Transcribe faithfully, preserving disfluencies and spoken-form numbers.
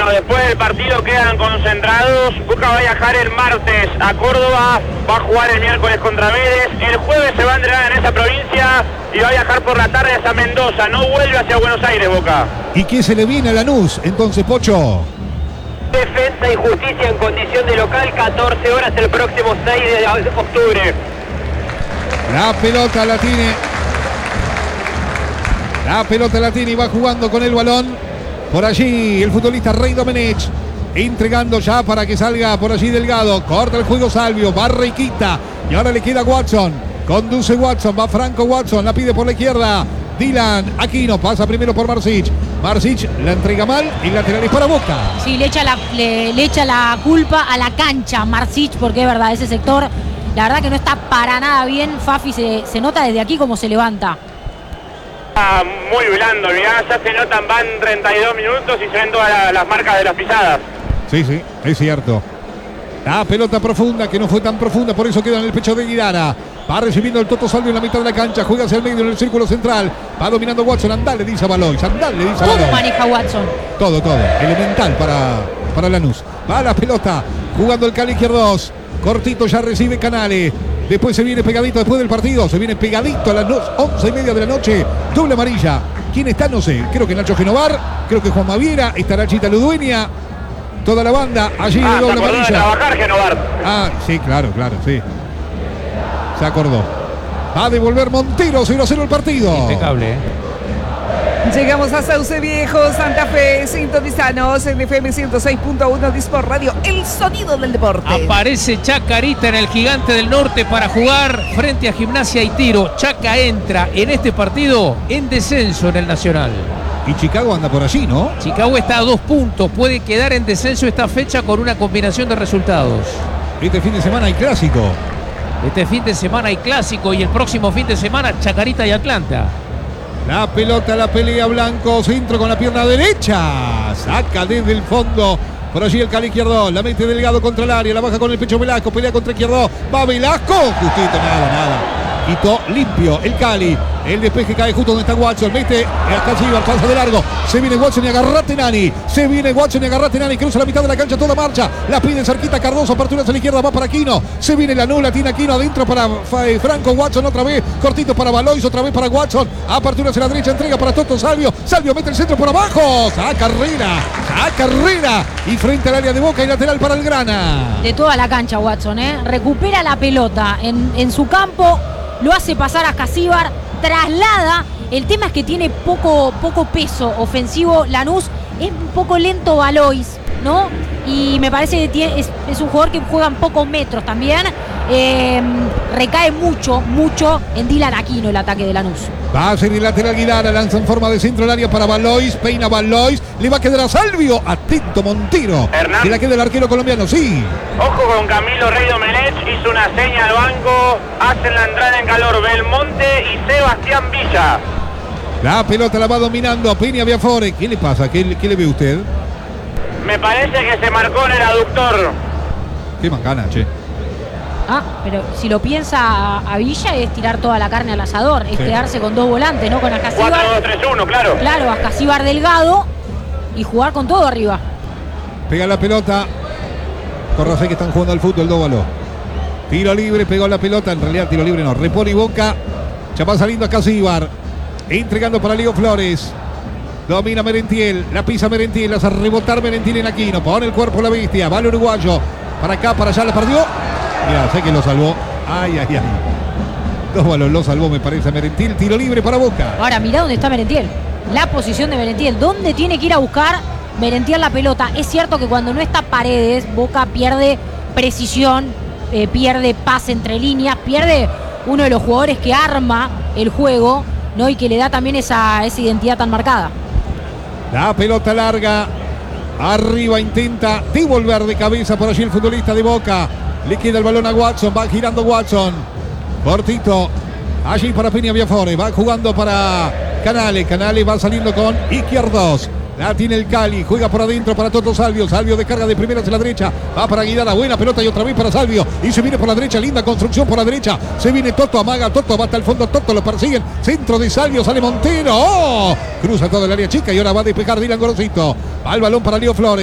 Bueno, después del partido quedan concentrados. Boca va a viajar el martes a Córdoba, va a jugar el miércoles contra Vélez, el jueves se va a entrenar en esa provincia y va a viajar por la tarde hasta Mendoza. No vuelve hacia Buenos Aires, Boca. ¿Y qué se le viene a Lanús entonces, Pocho? Defensa y Justicia en condición de local, catorce horas el próximo seis de octubre. La pelota la tiene. La pelota la tiene y va jugando con el balón. Por allí el futbolista Rey Domenech. Entregando ya para que salga por allí Delgado. Corta el juego Salvio. Barra y quita. Y ahora le queda Watson. Conduce Watson. Va Franco Watson. La pide por la izquierda. Dylan Aquino pasa primero por Marsic. Marsic la entrega mal y lateral es para Boca. Sí, le echa la, le, le echa la culpa a la cancha Marsic, porque es verdad, ese sector, la verdad que no está para nada bien. Fafi se, se nota desde aquí cómo se levanta. Ah, muy blando, mirá, ya se notan, van treinta y dos minutos y se ven todas la, las marcas de las pisadas. Sí, sí, es cierto. La pelota profunda, que no fue tan profunda, por eso queda en el pecho de Guidara. Va recibiendo el Toto Salvio en la mitad de la cancha, juega hacia el medio en el círculo central. Va dominando Watson, andale, le dice a Balois, andale, le dice a Balois. ¿Cómo maneja Watson? Todo, todo, elemental para, para Lanús. Va la pelota, jugando el Cali izquierdos. Cortito ya recibe Canales. Después se viene pegadito después del partido. Se viene pegadito a las once y media de la noche. Doble amarilla. ¿Quién está? No sé. Creo que Nacho Genovar. Creo que Juan Maviera. Estará Chita Ludueña. Toda la banda. Allí Ah, de doble se acordó amarilla. de trabajar, Genovar. Ah, sí, claro, claro, sí. Se acordó. Va a devolver Montero. cero a cero el partido. Impecable, ¿eh? Llegamos a Sauce Viejo, Santa Fe, sintonizanos en F M ciento seis punto uno Disport Radio, el sonido del deporte. Aparece Chacarita en el Gigante del Norte para jugar frente a Gimnasia y Tiro. Chaca entra en este partido en descenso en el Nacional. Y Chicago anda por allí, ¿no? Chicago está a dos puntos, puede quedar en descenso esta fecha con una combinación de resultados. Este fin de semana hay clásico. Este fin de semana hay clásico y el próximo fin de semana Chacarita y Atlanta. La pelota, la pelea Blanco, centro con la pierna derecha. Saca desde el fondo. Por allí el Cali izquierdo. La mete Delgado contra el área. La baja con el pecho Velasco. Pelea contra izquierdo. Va Velasco. Justito, nada, nada. Quitó limpio el Cali. El despeje cae justo donde está Watson. Mete hasta Silva, pasa de largo. Se viene Watson y agarrate Nani. Se viene Watson y agarrate Nani. Cruza la mitad de la cancha, toda marcha. La pide cerquita Cardoso. Apertura hacia la izquierda, va para Aquino. Se viene la nula, tiene Aquino adentro para Franco Watson otra vez. Cortito para Balois, otra vez para Watson. Apertura hacia la derecha, entrega para Toto Salvio. Salvio mete el centro por abajo. Saca Herrera. Saca Herrera. Y frente al área de Boca y lateral para el Grana. De toda la cancha Watson, ¿eh? Recupera la pelota en, en su campo. Lo hace pasar a Casíbar, traslada. El tema es que tiene poco, poco peso ofensivo Lanús. Es un poco lento Balois, ¿no? Y me parece que tiene, es, es un jugador que juega en pocos metros también. Eh, recae mucho, mucho en Dylan Aquino el ataque de Lanús. Va a ser el lateral Guidara, lanza en forma de centro al área para Balois, peina Balois, le va a quedar a Salvio, atento Montero. Hernán. Se la queda el arquero colombiano, sí. Ojo con Camilo Rey Domenech, hizo una seña al banco, hacen la entrada en calor Belmonte y Sebastián Villa. La pelota la va dominando Peña Biafore. ¿Qué le pasa? ¿Qué, qué le ve usted? Me parece que se marcó en el aductor. Qué macana, che. Ah, pero si lo piensa a, a Villa es tirar toda la carne al asador, es Sí. quedarse con dos volantes, ¿no? Con cuatro Ascasíbar, dos tres uno, claro. claro, Ascasíbar Delgado y jugar con todo arriba. Pega la pelota. Corrasé que están jugando al fútbol, Dóvalo. Tiro libre, pegó la pelota. En realidad tiro libre no. Repone y Boca. Ya va saliendo Ascasíbar. Entregando para Leo Flores. Domina Merentiel. La pisa Merentiel. Hace rebotar Merentiel en Aquino. Pone el cuerpo la bestia. Va el uruguayo. Para acá, para allá. La perdió. Mira, sé que lo salvó. Ay, ay, ay. Dóvalo lo salvó, me parece, a Merentiel. Tiro libre para Boca. Ahora mirá dónde está Merentiel. La posición de Merentiel. ¿Dónde tiene que ir a buscar Merentiel la pelota? Es cierto que cuando no está Paredes, Boca pierde precisión, eh, pierde pase entre líneas, pierde uno de los jugadores que arma el juego, ¿no? Y que le da también esa, esa identidad tan marcada. La pelota larga. Arriba intenta devolver de cabeza por allí el futbolista de Boca. Le queda el balón a Watson. Va girando Watson. Cortito. Allí para Peña Biafore. Va jugando para Canales. Canales va saliendo con izquierdos. La tiene el Cali. Juega por adentro para Toto Salvio. Salvio descarga de primera hacia la derecha. Va para Guidara. Buena pelota y otra vez para Salvio. Y se viene por la derecha. Linda construcción por la derecha. Se viene Toto. Amaga. Toto va hasta el fondo. Toto lo persiguen. Centro de Salvio. Sale Montero. ¡Oh! Cruza todo el área chica y ahora va a despejar Dylan Gorosito. Va el balón para Leo Flores.